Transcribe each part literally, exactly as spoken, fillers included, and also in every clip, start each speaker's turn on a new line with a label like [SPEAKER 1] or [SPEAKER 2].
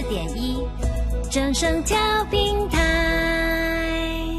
[SPEAKER 1] 点一，正声调频台。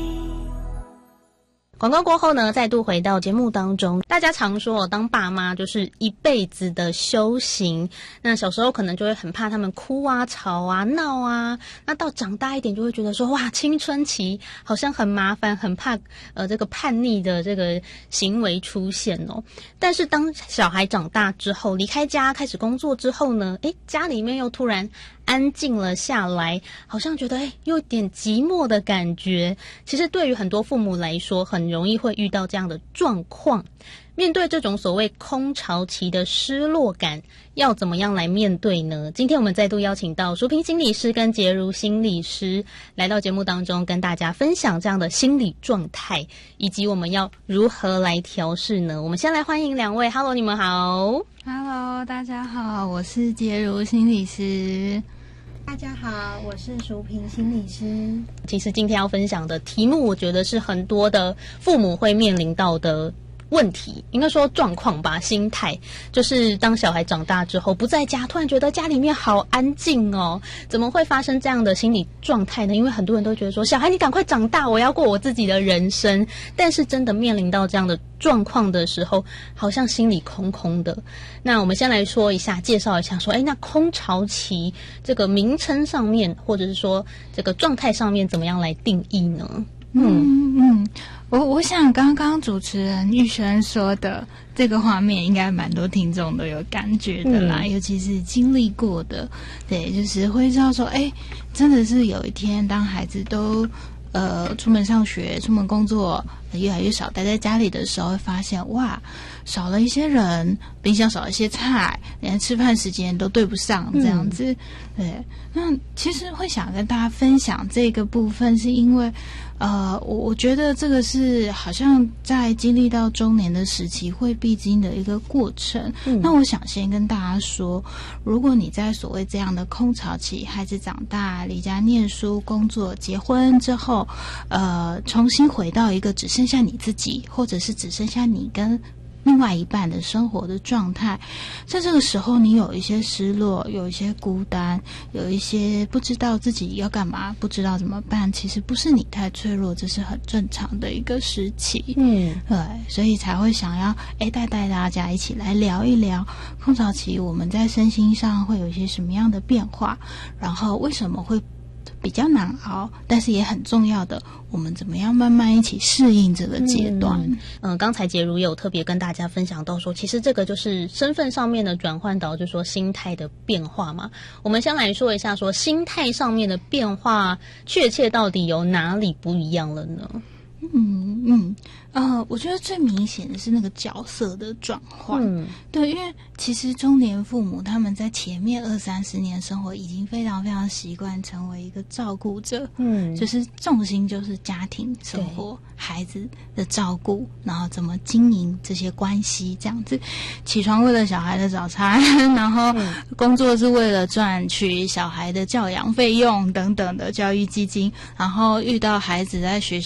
[SPEAKER 2] 广告过后呢，再度回到节目当中。大家常说当爸妈就是一辈子的修行，那小时候可能就会很怕他们哭啊、吵啊、闹啊，那到长大一点就会觉得说，哇，青春期好像很麻烦，很怕呃这个叛逆的这个行为出现哦。但是当小孩长大之后，离开家开始工作之后呢，诶，家里面又突然安静了下来，好像觉得诶有点寂寞的感觉。其实对于很多父母来说，很容易会遇到这样的状况。面对这种所谓空巢期的失落感，要怎么样来面对呢？今天我们再度邀请到淑萍心理师跟洁如心理师来到节目当中，跟大家分享这样的心理状态，以及我们要如何来调试呢？我们先来欢迎两位。 Hello， 你们好。
[SPEAKER 3] Hello， 大家好，我是洁如心理师。
[SPEAKER 4] 大家好，我是淑萍心理师。
[SPEAKER 2] 其实今天要分享的题目，我觉得是很多的父母会面临到的问题，应该说状况吧，心态。就是当小孩长大之后不在家，突然觉得家里面好安静哦，怎么会发生这样的心理状态呢？因为很多人都觉得说，小孩你赶快长大，我要过我自己的人生。但是真的面临到这样的状况的时候，好像心里空空的。那我们先来说一下，介绍一下说，哎，那空巢期这个名称上面，或者是说这个状态上面，怎么样来定义呢？
[SPEAKER 3] 嗯嗯，我我想刚刚主持人玉璇说的这个画面，应该蛮多听众都有感觉的啦，嗯、尤其是经历过的，对，就是会知道说，哎，真的是有一天，当孩子都呃出门上学、出门工作，越来越少待在家里的时候，会发现哇，少了一些人，冰箱少了一些菜，连吃饭时间都对不上，这样子。嗯、对，那其实会想跟大家分享这个部分，是因为。呃，我我觉得这个是好像在经历到中年的时期会必经的一个过程。嗯、那我想先跟大家说，如果你在所谓这样的空巢期，孩子长大、离家念书、工作、结婚之后，呃，重新回到一个只剩下你自己，或者是只剩下你跟另外一半的生活的状态，在这个时候你有一些失落，有一些孤单，有一些不知道自己要干嘛，不知道怎么办，其实不是你太脆弱，这是很正常的一个时期。嗯，对，所以才会想要哎带带大家一起来聊一聊空巢期我们在身心上会有一些什么样的变化，然后为什么会比较难熬，但是也很重要的，我们怎么样慢慢一起适应这个阶段。
[SPEAKER 2] 嗯，呃、刚才洁如也有特别跟大家分享到说，其实这个就是身份上面的转换导致说心态的变化嘛。我们先来说一下说心态上面的变化，确切到底有哪里不一样了呢？
[SPEAKER 3] 嗯嗯，呃，我觉得最明显的是那个角色的转换。嗯，对，因为其实中年父母他们在前面二三十年生活已经非常非常习惯成为一个照顾者，嗯，就是重心就是家庭生活、孩子的照顾，然后怎么经营这些关系，这样子。起床为了小孩的早餐，然后工作是为了赚取小孩的教养费用等等的教育基金，然后遇到孩子在学